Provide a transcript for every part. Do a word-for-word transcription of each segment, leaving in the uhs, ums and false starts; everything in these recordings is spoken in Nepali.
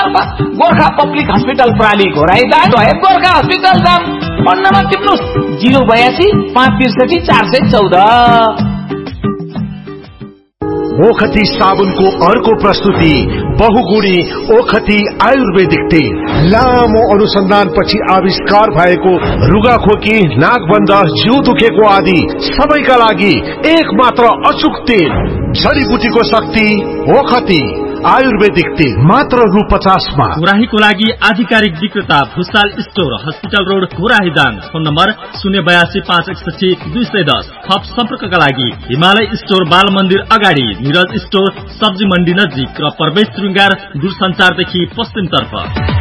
Gorkha public hospital प्राली घोराइदान Gorkha hospital दाम फोन नम्बर टिप्नुहोस् जीरो बयासी पाँच त्रिसठी चार सय चौध। ओखती साबुनको अर्को प्रस्तुति बहुगुणी ओखती आयुर्वेदिक तेल। लामो अनुसन्धानपछि आविष्कार भएको रुगाखोकी, नाकबन्ध, जिउ दुखेको आदि सबैका लागि एक मात्र अचुक तेल। जडीबुटीको शक्ति ओखती आयुर्वेदिक तेल मात्र रु पचासमा। घोराहीको लागि आधिकारिक विक्रेता Bhusal store, hospital road, घोराहीदान। Phone number शून्य बयासी पाँच एकसठी दुई सय दस। थप सम्पर्कका लागि हिमालय स्टोर, बाल मन्दिर अगाडि, निरज स्टोर, सब्जी मण्डी नजिक र प्रवेश श्रृंगार दूरसञ्चारदेखि पश्चिमतर्फ।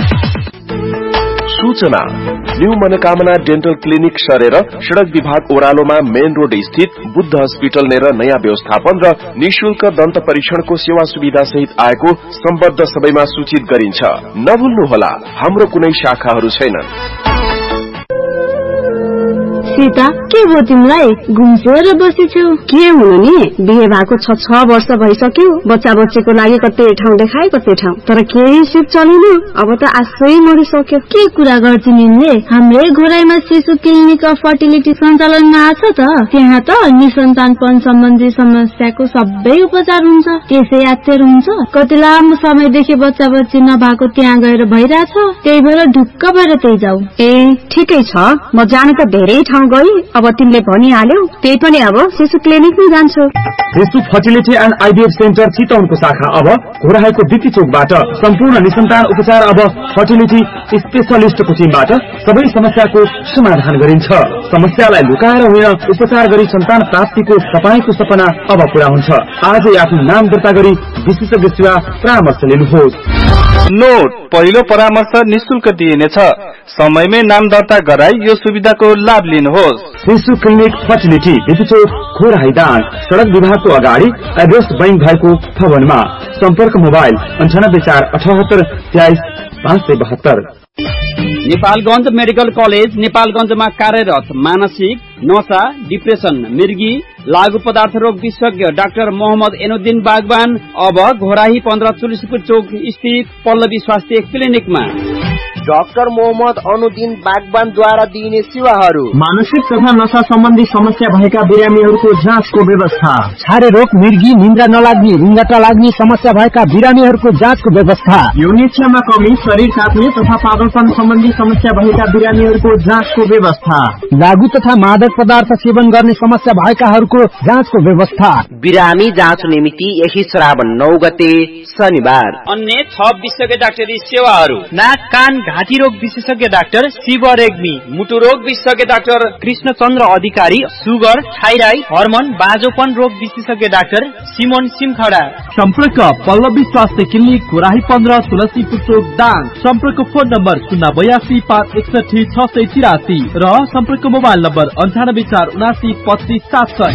सूचना न्यू मनोकामना डेन्टल क्लिनिक सरेर सड़क विभाग ओह्रालोमा मेन रोड स्थित बुद्ध हस्पिटल नेर नयाँ व्यवस्थापन र निशुल्क दन्त परीक्षणको सेवा सुविधा सहित आएको सम्बद्ध सबैमा सूचित गरिन्छ। नभुल्नुहोला, हाम्रो कुनै शाखाहरू छैनन्। सीता के भयो तिमीलाई? घुम्सेर बसेछौ? के हुनु नि, बिहे भएको छ छ वर्ष भइसक्यो। बच्चा बच्चीको लागि कतै ठाउँ देखाए कतै ठाउँ, तर केही सिप चलेन। अब त आशै मरिसक्यो। के कुरा गर्छु निले? हाम्रै घोराईमा शिशु क्लिनिक अफ फर्टिलिटी सञ्चालनमा आछ त। त्यहाँ त निसन्तानपन सम्बन्धी समस्याको सबै उपचार हुन्छ। त्यसै यात्तर हुन्छ। कति लामो समयदेखि बच्चा बच्ची नभएको त्यहाँ गएर भइरहेछ। त्यही भएर ढुक्क भएर त्यही जाऊ। ए ठिकै छ, म जानु त धेरै ठाउँ गई। अब तिमीले भनिहाल्यौ, त्यही पनि अब शिशु क्लिनिकमै जान्छु। शिशु फर्टिलिटी एन्ड आइभीएफ सेन्टर चितवनको शाखा अब घोराहीको दिती चोकबाट। सम्पूर्ण निसन्तान उपचार अब फर्टिलिटी स्पेशलिस्टको टिमबाट सबै समस्याको समाधान गरिन्छ। समस्यालाई लुकाएर होइन, उपचार गरी सन्तान प्राप्तिको तपाईको सपना अब पूरा हुन्छ। आजै आफ्नो नाम दर्ता गरी विशेषज्ञ सेवा परामर्श लिनुहोस्। नोट, पहिलो परामर्श निशुल्क दिइनेछ। समयमै नाम दर्ता गराई यो सुविधाको लाभ लिनुहोस्। शिशु क्लिनिक फर्टिलिटी दिती चोक, घोराहीदान, सड़क विभागको अगाडि, एड्रेस बैंक भएको भवनमा। सम्पर्क मोबाइल अन्ठानब्बे चार अठहत्तर तेइस पाँच सय बहत्तर। नेपालगञ्ज मेडिकल कलेज नेपालगञ्जमा कार्यरत मानसिक, नशा, डिप्रेसन, मिर्गी, लागू पदार्थ रोग विशेषज्ञ डाक्टर मोहम्मद एनुद्दिन बागवान अब घोराही पन्ध्र तुलसीपुर चोक स्थित पल्लवी स्वास्थ्य क्लिनिकमा। डाक्टर मोहम्मद अनुद्दिन बागवानद्वारा दिइने सेवाहरू: मानसिक तथा नशा सम्बन्धी समस्या भएका बिरामीहरूको जाँचको व्यवस्था, छारे रोग, मिर्गी, निन्द्रा नलाग्ने, रुङ्गटा लाग्ने समस्या भएका बिरामीहरूको जाँचको व्यवस्था, यौनिच्छामा कमी, शरीर काट्ने तथा पागलपन सम्बन्धी समस्या भएका बिरामीहरूको जाँचको व्यवस्था, लागू तथा मादक पदार्थ सेवन गर्ने समस्या भएकाहरूको जाँचको व्यवस्था। बिरामी जाँच निमित्ति यही श्रावण नौ गते शनिबार। अन्य थप विशेषज्ञ डाक्टरी सेवाहरू: नाक, कान, घाँटी रोग विशेषज्ञ डाक्टर शिव रेग्मी, मुटु रोग विशेषज्ञ डाक्टर कृष्णचन्द्र अधिकारी, सुगर, थाइराइड, हर्मोन, बाजोपन रोग विशेषज्ञ डाक्टर सिमोन सिमखडा। सम्पर्क पल्लवी स्वास्थ्य क्लिनिक, घोराही पन्ध्र तुलसीपुर चोक, दाङ। सम्पर्क फोन नम्बर शून्य बयासी पाँच एकसठी छ सय तिरासी र सम्पर्क मोबाइल नम्बर अन्ठानब्बे चार उनासी पच्चिस सात सय।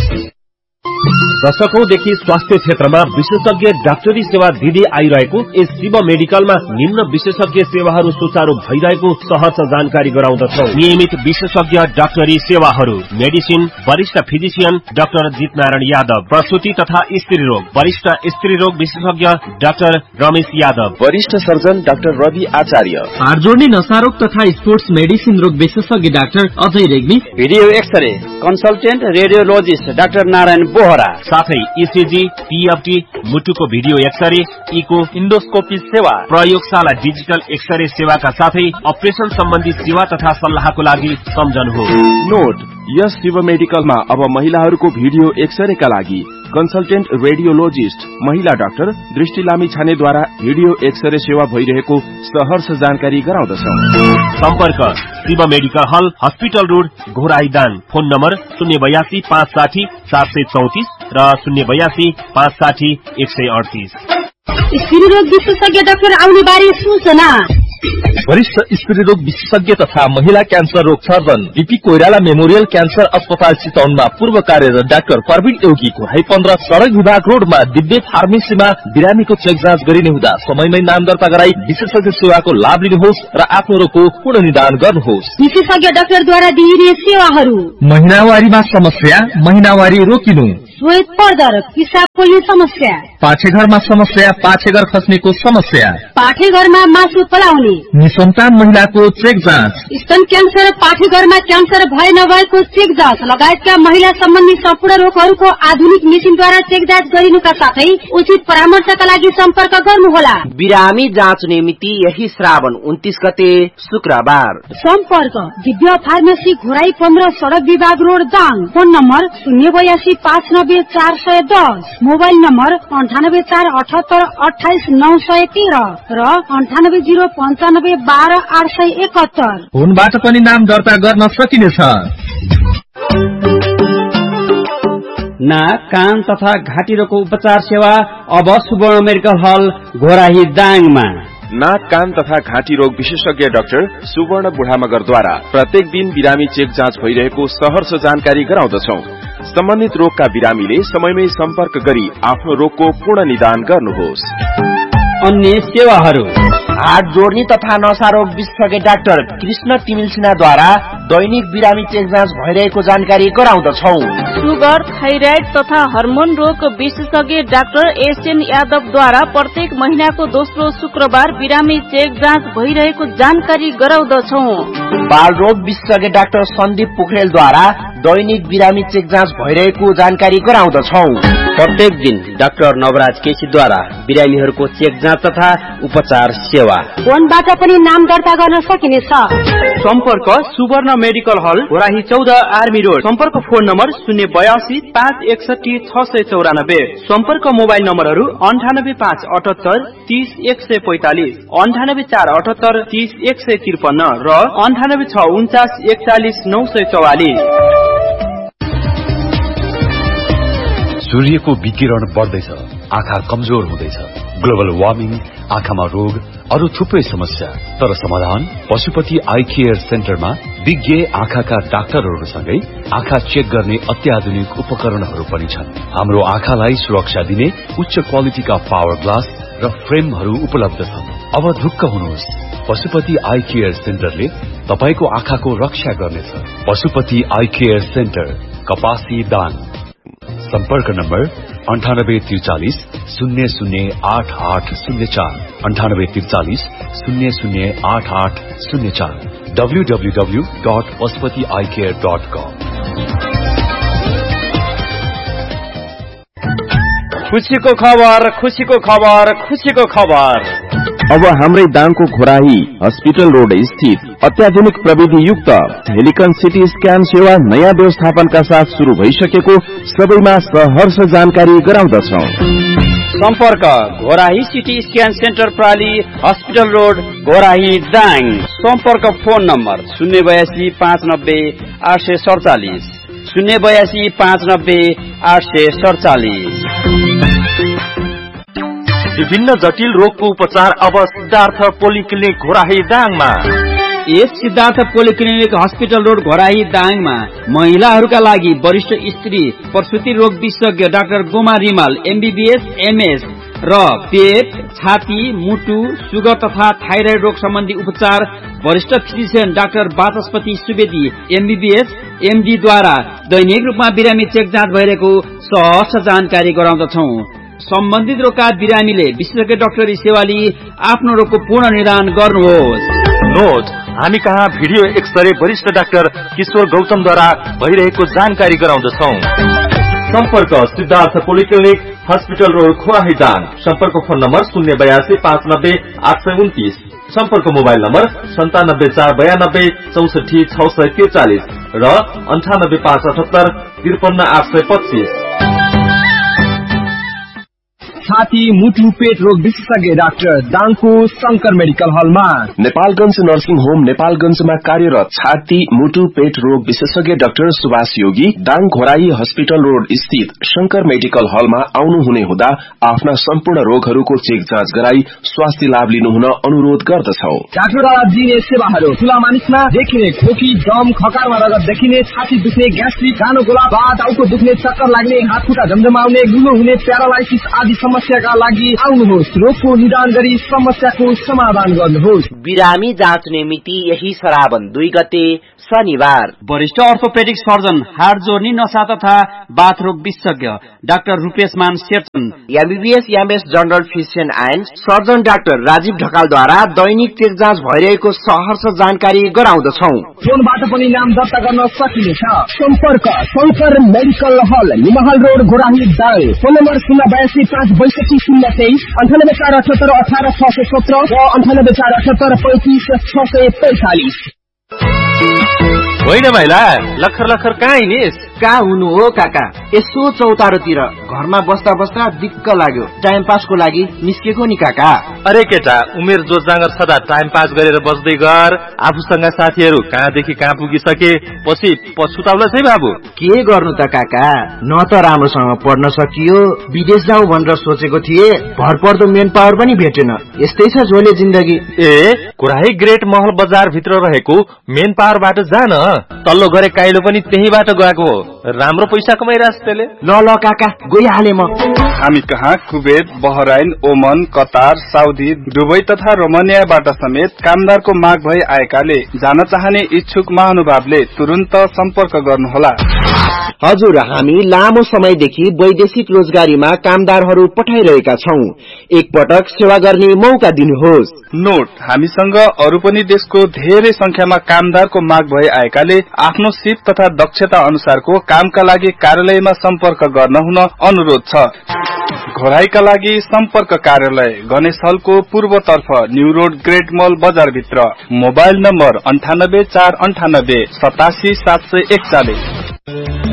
दशकौंदेखि स्वास्थ्य क्षेत्रमा विशेषज्ञ डाक्टरी सेवा दिँदै आइरहेको यस शिव मेडिकलमा निम्न विशेषज्ञ सेवाहरू सुचारू भइरहेको सहज जानकारी गराउँदछौ। नियमित विशेषज्ञ डाक्टरी सेवाहरू: मेडिसिन, वरिष्ठ फिजिशियन डाक्टर जितनारायण यादव, प्रसूति तथा स्त्री रोग, वरिष्ठ स्त्री रोग विशेषज्ञ डाक्टर रमेश यादव, वरिष्ठ सर्जन डाक्टर रवि आचार्य, हाड जोड्ने नशा रोग तथा स्पोर्ट्स मेडिसिन रोग विशेषज्ञ doctor Ajay Regmi, video x-ray consultant radiologist doctor Narayan Bohra, साथै ईसीजी, पीएफटी, मुटुको भिडियो एक्सरे, इको, इन्डोस्कोपी सेवा, प्रयोगशाला डिजिटल एक्सरे सेवाका साथै अपरेसन सम्बन्धी सेवा तथा सल्लाहको लागि सम्झनुहोस्। नोट, यस शिव मेडिकलमा अब महिलाहरूको भिडियो एक्सरेका लागि कन्सल्टेन्ट रेडियोलोजिस्ट महिला डाक्टर दृष्टि लामी छानेद्वारा भिडियो एक्सरे सेवा भइरहेको सहर्ष जानकारी गराउँदछौ। सम्पर्क शिव मेडिकल हल, हस्पिटल रोड, घोराहीदान। फोन नम्बर शून्य बयासी पाँच साठी सात सय चौतिस र शून्य बयासी पाँच साठी एक सय अडतिस। स्त्री रोग विशेषज्ञ डाक्टर आउने बारे सूचना: वरिष्ठ स्त्री रोग विशेषज्ञ तथा महिला क्यान्सर रोग surgeon BP Koirala memorial cancer अस्पताल चितवनमा पूर्व कार्यरत डाक्टर प्रवीण योगी, घोराही पन्ध्र सड़क विभाग रोडमा दिव्य फार्मेसीमा बिरामीको चेक जाँच गरिने हुँदा समयमै नाम दर्ता गराई विशेषज्ञ सेवाको लाभ लिनुहोस् र आफ्नो रोगको पूर्ण निदान गर्नुहोस्। विशेषज्ञ डाक्टरद्वारा दिइने सेवाहरू: महिनावारीमा समस्या, महिनावारी रोकिनु, श्वेत पर्दा र पिसाब पोल्ने समस्या, पाठेघरमा समस्या, पाठेघर खस्नेको समस्या, पाठेघरमा मासु पलाउने, निसन्तान महिलाको चेक जाँच, स्तन क्यान्सर, पाठेघरमा क्यान्सर भए नभएको चेक जाँच लगायतका महिला सम्बन्धी सम्पूर्ण रोगहरूको आधुनिक मेसिनद्वारा चेक जाँच गरिनुका साथै उचित परामर्शका लागि सम्पर्क गर्नुहोला। बिरामी जाँच निमिति यही श्रावण उन्तीस गते शुक्रबार। सम्पर्क दिव्य फार्मेसी घोराई पन्ध्र सड़क विभाग रोड दाङ। फोन नम्बर शून्य बयासी पाँच नब्बे चार सय दस, मोबाइल नम्बर अन्ठानब्बे चार अठहत्तर अठाइस नौ सय तेह्र र अन्ठानब्बे जीरो पन्चानब्बे बाह्र आठ सय एकहत्तर। फोनबाट पनि नाम दर्ता गर्न सकिनेछ। नाक, कान तथा घाँटी रोगको उपचार सेवा अब सुवर्ण मेडिकल हल घोराही दाङमा। नाक, कान तथा घाँटी रोग विशेषज्ञ डाक्टर सुवर्ण बुढामगरद्वारा प्रत्येक दिन बिरामी चेक जाँच भइरहेको सहर्ष जानकारी गराउँदछौ। सम्बन्धित रोगका बिरामीले समयमै सम्पर्क गरी आफ्नो रोगको पूर्ण निदान गर्नुहोस्। अन्य सेवाहरू हात जोड्ने तथा नसा रोग विशेषज्ञ डाक्टर कृष्ण तिमिल सिन्हाद्वारा दैनिक बिरामी चेक जाँच भइरहेको जानकारी गराउँदछौ। सुगर, थाइराइड तथा हर्मोन रोग विशेषज्ञ डाक्टर एसएन यादवद्वारा प्रत्येक महिनाको दोस्रो शुक्रबार बिरामी चेक जाँच भइरहेको जानकारी गराउँदछौ। बाल रोग विशेषज्ञ डाक्टर सन्दीप पोखरेलद्वारा दैनिक बिरामी चेक जाँच भइरहेको जानकारी गराउँदछौ। प्रत्येक दिन डाक्टर नवराज केसीद्वारा बिरामीहरूको चेक जाँच तथा उपचार सेवा। फोनबाट पनि नाम दर्ता गर्न सकिनेछ। सम्पर्क सुवर्ण मेडिकल हल घोराही चौध आर्मी रोड। सम्पर्क फोन नम्बर शून्य बयासी पाँच एकसठी छ सय चौरानब्बे। सम्पर्क मोबाइल नम्बरहरू अन्ठानब्बे पाँच अठहत्तर तीस एक सय पैंतालिस, अन्ठानब्बे चार अठहत्तर तीस एक सय त्रिपन्न र अन्ठानब्बे छ उन्चास एकचालिस नौ सय चौवालिस। सूर्यको विकिरण बढ्दैछ, आँखा कमजोर हुँदैछ, ग्लोबल वार्मिङ, आँखामा रोग, अरू थुप्रै समस्या। तर समाधान पशुपति आई केयर सेन्टरमा विज्ञ आँखाका डाक्टरहरूसँगै आँखा चेक गर्ने अत्याधुनिक उपकरणहरू पनि छन्। हाम्रो आँखालाई सुरक्षा दिने उच्च क्वालिटीका पावर ग्लास र फ्रेमहरू उपलब्ध छन्। अब ढुक्क हुनुहोस्, पशुपति आई केयर सेन्टरले तपाईको आँखाको रक्षा गर्नेछ। पशुपति आई केयर सेन्टर, कपासी दाङ। सम्पर्क नम्बर अन्ठानब्बे त्रिचालिस शून्य शून्य आठ आठ शून्य चार, अन्ठानब्बे त्रिचालिस शून्य शून्य आठ आठ शून्य चार, W W W dot Pashupati I care dot कम। खुशीको खबर, खुशीको खबर, खुशीको खबर। अब हाम्रै दाङको घोराही हस्पिटल रोड स्थित अत्याधुनिक प्रविधि युक्त हेलिकन सिटी स्क्यान सेवा नयाँ व्यवस्थापनका साथ शुरू भइसकेको सबैमा सहर्ष जानकारी गराउँदछौ। सम्पर्क Ghorahi CT scan centre प्राली hospital road Ghorahi Dang. सम्पर्क फोन नम्बर शून्य बयासी पाँच नब्बे आठ सय सडचालिस, शून्य बयासी पाँच नब्बे आठ सय सडचालिस। विभिन्न जटिल रोगको उपचार अब सिद्धार्थ पोलिक्लिनिक घोराही दाङमा। यस Siddhartha polyclinic hospital road Ghorahi दाङमा महिलाहरूका लागि वरिष्ठ स्त्री प्रसुति रोग विशेषज्ञ doctor Goma Rimal MBBS MS र पेट, छाती, मुटु, सुगर तथा थाइराइड रोग सम्बन्धी उपचार वरिष्ठ फिजिशियन डाक्टर वाचस्पति सुवेदी एमबीबीएस एमडी द्वारा दैनिक रूपमा बिरामी चेक जाँच भइरहेको सहज जानकारी गराउँदछौ। सम्बन्धित रोगका बिरामीले विशेषज्ञ डाक्टरी सेवा लिई आफ्नो रोगको पूर्ण निदान गर्नुहोस्। नोट, हामी कहाँ भिडियो एक्सरे वरिष्ठ डाक्टर किशोर गौतमद्वारा भइरहेको जानकारी गराउँदछौ। सम्पर्क Siddhartha polyclinic hospital road Ghorahi Dang. सम्पर्क फोन नम्बर शून्य बयासी पाँच नब्बे आठ सय उन्तिस, सम्पर्क मोबाइल नम्बर सन्तानब्बे चार बयानब्बे चौसठी छ सय त्रिचालिस र अन्ठानब्बे पाँच अठहत्तर त्रिपन्न आठ सय पच्चीस। छाती, मुटु, पेट रोग विशेषज्ञ डाक्टर दाङको शंकर मेडिकल हलमा। नेपालगंज नर्सिङ होम नेपालगंजमा कार्यरत छाती, मुटु, पेट रोग विशेषज्ञ डाक्टर सुभाष योगी दाङ घोराई हस्पिटल रोड स्थित शंकर मेडिकल हलमा आउनु हुने हुँदा आफ्ना सम्पूर्ण रोगहरूको चेक जाँच गराई स्वास्थ्य लाभ लिनुहुन अनुरोध गर्दछौ। डाक्टरद्वारा दिइने सेवाहरू ठूला मानिसमा देखिने खोकी, दम, खकारमा रगत देखिने, छाती दुख्ने, ग्यास्ट्रिक, गानो गोला, टाउको दुख्ने, चक्कर लाग्ने, हात खुट्टा झमझमाउने, गुलो हुने, प्यारालाइसिस आदि समस्याका लागि आउनुहोस्। रोगको निदान गरी समस्याको समाधान गर्नुहोस्। बिरामी जाँच्ने मिति यही श्रावण दुई गते शनिबार। वरिष्ठ अर्थोपेडिक सर्जन, हाड जोर्नी, नसा तथा बाथरोग विशेषज्ञ डाक्टर रूपेश मान Sherchan, MBBS MS general physician and surgeon doctor Rajiv ढकालद्वारा Dainik check जाँच भइरहेको सहर्ष जानकारी गराउँदछौ। फोनबाट पनि नाम दर्ता गर्न सकिनेछ। सम्पर्क शंकर मेडिकल हल, निमहाल रोड, गोराही, दाङ। फोन नम्बर शून्य बयासी पाँच बैसठी शून्य तेइस, अन्ठानब्बे चार अठहत्तर अठार छ सय सत्र र अन्ठानब्बे चार अठहत्तर पैंतिस छ सय पैंतालिस। होइन भाइला, लखर लखर कहाँ हिँडिस? कहाँ हुनु हो काका, यसो चौतारोतिर घरमा बस्दा बस्दा दिक्क लाग्यो, टाइम पासको लागि निस्केको नि काका। अरे केटा, उमेर जोस जाँगर सदा टाइम पास गरेर बस्दै गर। आफूसँग साथीहरू कहाँदेखि कहाँ पुगिसके, पछि पछुताउला है बाबु। के गर्नु त काका, न त राम्रोसँग पढ्न सकियो, विदेश जाउँ भनेर सोचेको थिए, भरपर्दो मेन पावर पनि भेटेन। यस्तै छ झोले जिन्दगी। ए कुराही ग्रेट महल बजार भित्र रहेको मेन पावरबाट जान, तल्लो गरे काइलो पनि त्यहीबाट गएको हो। राम्रो पैसा कमाइरहेछ त्यसले। ल ल काका, गइहाले म। हामी कहाँ कुवेत, बहराइन, ओमन, कतार, साउदी, दुबई तथा रोमानियाबाट समेत कामदारको माग भई आएकाले जान चाहने इच्छुक महानुभावले तुरुन्त सम्पर्क गर्नुहोला। हजुर, हामी लामो समयदेखि वैदेशिक रोजगारीमा कामदारहरू पठाइरहेका छौं। एकपटक सेवा गर्ने मौका दिनुहोस्। नोट, हामीसँग अरू पनि देशको धेरै संख्यामा कामदारको माग भई आएकाले आफ्नो सिप तथा दक्षता अनुसारको कामका लागि कार्यालयमा सम्पर्क गर्न हुन अनुरोध छ। घोराईका लागि सम्पर्क कार्यालय गणेश हलको पूर्वतर्फ न्यू रोड ग्रेट मल बजार भित्र। मोबाइल नम्बर अन्ठानब्बे चार अन्ठानब्बे सतासी सात सय एकचालिस।